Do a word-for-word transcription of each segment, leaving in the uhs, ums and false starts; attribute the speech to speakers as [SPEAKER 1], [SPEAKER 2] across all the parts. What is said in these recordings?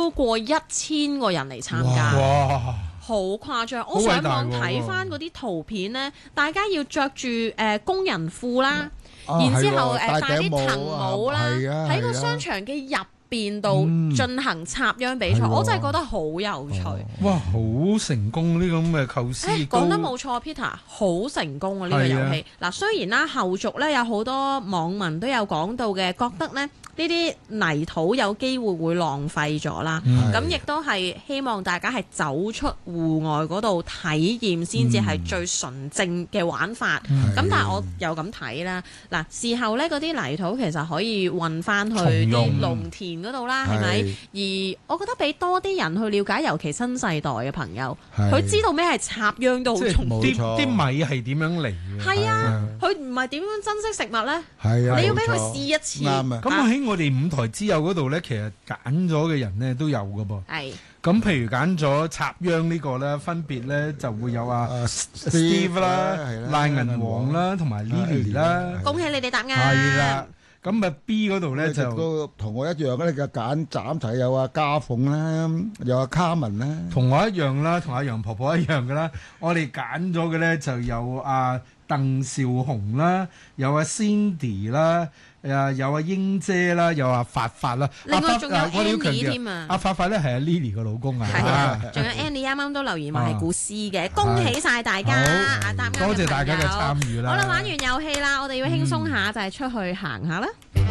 [SPEAKER 1] 超過一千個人嚟參加。
[SPEAKER 2] 哇！
[SPEAKER 1] 好誇張！我上網睇翻嗰啲圖片呢，大家要着住誒工人褲啦，
[SPEAKER 3] 啊
[SPEAKER 1] 然之後誒
[SPEAKER 3] 係喎
[SPEAKER 1] 戴啲藤
[SPEAKER 3] 帽
[SPEAKER 1] 帽啦，
[SPEAKER 3] 係啊
[SPEAKER 1] 喺個
[SPEAKER 3] 係啊
[SPEAKER 1] 商場嘅入邊度
[SPEAKER 3] 嗯
[SPEAKER 1] 進行插秧比賽，
[SPEAKER 3] 係喎
[SPEAKER 1] 我真係覺得好有趣。
[SPEAKER 2] 哇，好成功呢個咁嘅構思，
[SPEAKER 1] 誒講得冇錯，Peter，好成功啊！呢個遊戲嗱，雖然啦後續咧有好多網民都有講到嘅，覺得咧呢啲泥土有機會會浪費咗啦。
[SPEAKER 2] 嗯
[SPEAKER 1] 咁亦都係希望大家係走出戶外嗰度體驗先至係最純正嘅玩法。咁、
[SPEAKER 2] 嗯
[SPEAKER 1] 但係我又咁睇啦，嗱事後咧嗰啲泥土其實可以運翻去
[SPEAKER 2] 重用
[SPEAKER 1] 啲農田嗰度啦，係咪？而我覺得俾多啲人去了解，尤其新世代嘅朋友，
[SPEAKER 3] 係
[SPEAKER 1] 佢知道咩係插秧都好
[SPEAKER 2] 即係
[SPEAKER 1] 重要。
[SPEAKER 2] 啲
[SPEAKER 3] 冇錯
[SPEAKER 2] 啲米係點樣嚟嘅？
[SPEAKER 1] 係啊，佢唔係點樣珍惜食物咧？
[SPEAKER 3] 係啊，
[SPEAKER 1] 你要俾佢
[SPEAKER 3] 冇錯
[SPEAKER 1] 試一次。
[SPEAKER 3] 啱啊
[SPEAKER 2] 咁喺我哋五台之友嗰度咧，其實揀咗嘅人咧都有噶噃。
[SPEAKER 1] 係
[SPEAKER 2] 咁譬如揀咗插秧呢個咧，分別咧就會有啊
[SPEAKER 3] 啊
[SPEAKER 2] Steve 啦、
[SPEAKER 3] 係啦
[SPEAKER 2] 賴銀王啦，同埋 Lily 啦，
[SPEAKER 1] 恭喜你哋答啱。
[SPEAKER 2] 係啦。咁啊 B 嗰度咧就
[SPEAKER 3] 都同我一樣咧，就揀斬齊有阿家鳳啦，有阿卡文啦，
[SPEAKER 2] 同我一樣啦，同阿楊婆婆一樣噶啦。我哋揀咗嘅咧就有阿鄧兆雄啦，有阿 Cindy 啦，誒有阿英姐啦，有阿發發啦。
[SPEAKER 1] 另外仲有
[SPEAKER 2] 阿發我哋要強
[SPEAKER 1] Annie
[SPEAKER 2] 調
[SPEAKER 1] 添啊
[SPEAKER 2] 阿發發咧係阿 Lily 個老公啊。
[SPEAKER 1] 係啊，仲有 Annie 啱啱都留言話係古詩嘅，恭喜晒大家啊！答啱嘅
[SPEAKER 2] 多謝大家嘅
[SPEAKER 1] 朋友
[SPEAKER 2] 參與啦。
[SPEAKER 1] 好啦，玩完遊戲啦，我哋要輕鬆下，就係出去行下啦。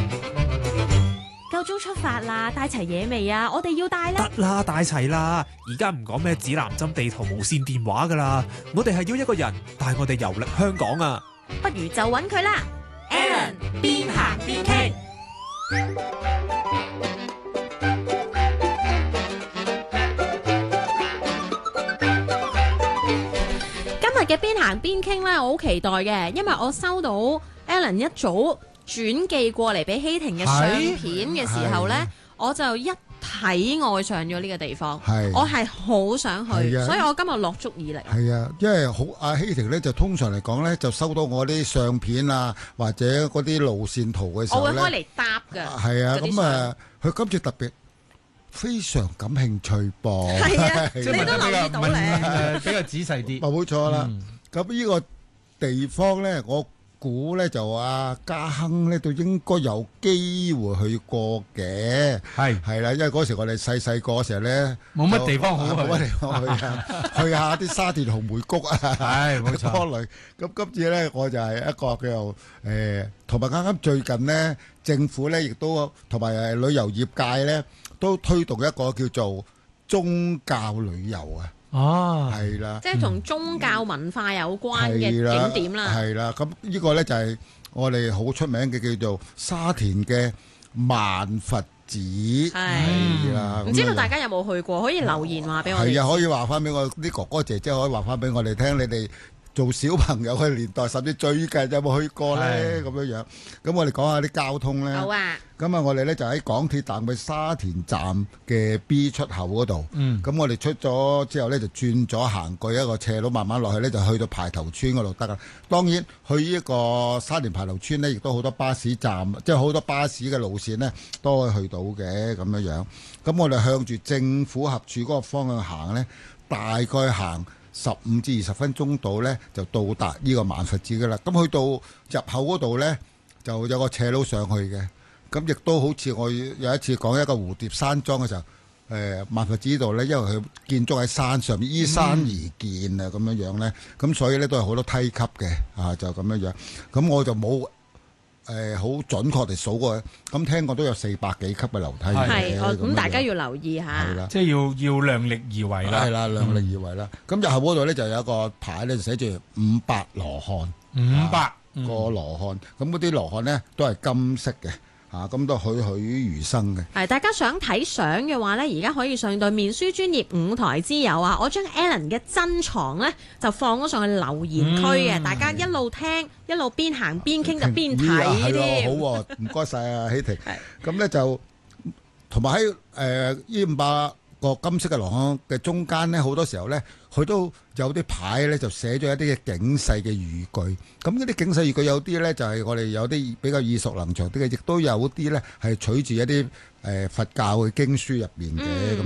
[SPEAKER 1] 夠鐘出發啦，帶齊嘢未啊？我哋要帶啦。
[SPEAKER 4] 得啦，帶齊啦！而家唔講咩指南針、地圖、無線電話噶啦，我哋係要一個人帶我哋遊歷香港啊！
[SPEAKER 1] 不如就揾佢啦
[SPEAKER 4] Alan 邊行邊傾。
[SPEAKER 1] 今日嘅邊行邊傾呢，我好期待嘅，因為我收到 Alan 一早轉寄過嚟俾希婷嘅相片嘅時候呢，我就一睇愛上咗呢個地方，
[SPEAKER 3] 係
[SPEAKER 1] 我係好想去，
[SPEAKER 3] 係啊
[SPEAKER 1] 所以我今日落足意力。
[SPEAKER 3] 係啊，因為好阿希婷咧就通常嚟講咧就收到我啲相片啊或者嗰啲路線圖嘅時候咧，
[SPEAKER 1] 我會開嚟搭㗎。
[SPEAKER 3] 係啊，
[SPEAKER 1] 嗰啲
[SPEAKER 3] 咁啊，佢今次特別非常感興趣噃，
[SPEAKER 1] 係啊，
[SPEAKER 2] 即係
[SPEAKER 1] 你都
[SPEAKER 2] 問得比較
[SPEAKER 1] 留意到咧。
[SPEAKER 2] 問誒比較仔細啲。
[SPEAKER 3] 冇錯啦。
[SPEAKER 2] 嗯
[SPEAKER 3] 咁呢個地方咧，我估咧就阿家亨咧都應該有機會去過嘅，
[SPEAKER 2] 係
[SPEAKER 3] 係啦，因為嗰時我哋細細個嘅時候咧，
[SPEAKER 2] 冇乜地方好去
[SPEAKER 3] 冇乜地方去啊，去下啲沙田紅梅谷啊，
[SPEAKER 2] 係冇錯
[SPEAKER 3] 多類。咁今次咧，我就係一個叫做誒，同埋啱啱最近咧，政府咧亦都同埋誒旅遊業界咧都推動一個叫做宗教旅遊啊。
[SPEAKER 2] 哦，
[SPEAKER 3] 係啦，
[SPEAKER 1] 即係同宗教文化有關嘅
[SPEAKER 3] 係啦
[SPEAKER 1] 景點啦。
[SPEAKER 3] 係啦。咁呢個咧就係我哋好出名嘅叫做沙田嘅萬佛寺，
[SPEAKER 1] 係
[SPEAKER 3] 係啦。
[SPEAKER 1] 唔知道
[SPEAKER 3] 咁啊
[SPEAKER 1] 大家有冇去過？可以留言話俾我哋。
[SPEAKER 3] 係啊，可以話翻俾我啲哥哥姐姐可以話翻俾我哋聽，你哋做小朋友嘅年代，甚至最近有冇去過咧？
[SPEAKER 2] 係
[SPEAKER 3] 咁樣樣。咁我哋講下啲交通咧。
[SPEAKER 1] 好啊，
[SPEAKER 3] 咁啊，我哋咧就喺港鐵站嘅沙田站嘅 B 出口嗰度。
[SPEAKER 2] 嗯，
[SPEAKER 3] 咁我哋出咗之後咧，就轉咗行過一個斜路，慢慢落去咧，就去到排頭村嗰度得啦。當然，去呢個沙田排頭村咧，亦都好多巴士站，即係好多巴士嘅路線咧，都可以去到嘅咁樣樣。咁我哋向住政府合署嗰個方向行咧，大概行十五至二十分鐘度咧，就到達呢個萬佛寺噶啦。咁去到入口嗰度咧，就有個斜路上去嘅。咁亦都好似我有一次講一個蝴蝶山莊嘅時候，誒萬佛寺度咧，因為佢建築喺山上面，依山而建啊，咁樣樣咧，咁所以咧都係好多梯級嘅啊，就咁樣樣。咁我就冇誒好準確地數過，咁聽過都有四百幾級嘅樓梯嘅。
[SPEAKER 1] 係哦，咁大家
[SPEAKER 3] 要
[SPEAKER 1] 要留意下。
[SPEAKER 3] 係啦。
[SPEAKER 2] 即係要要量力而為啦。
[SPEAKER 3] 係啦，量力而為啦。咁入口嗰度咧就有一個牌咧，就寫住五百羅漢，
[SPEAKER 2] 五百
[SPEAKER 3] 個羅漢。咁嗰啲羅漢咧都係金色嘅，啊，咁都栩栩如生嘅。
[SPEAKER 1] 係大家想睇相嘅話呢，而家可以上到面書專業五台之友啊！我將 Alan 嘅珍藏呢就放咗上去留言區嘅，
[SPEAKER 2] 嗯
[SPEAKER 1] 大家一路聽一路邊行邊傾就邊
[SPEAKER 3] 咦啊係
[SPEAKER 1] 睇添。
[SPEAKER 3] 喎好喎，唔該晒啊，希婷。
[SPEAKER 1] 係
[SPEAKER 3] 咁咧就同埋喺誒呢五百個金色嘅羅漢嘅中間咧，好多時候咧，佢都有啲牌咧，就寫咗一啲嘅警世嘅語句。咁呢啲警世語句有啲咧就係我哋有啲比較耳熟能詳啲嘅，亦都有啲咧係取自一啲誒佛教嘅經書入面嘅咁。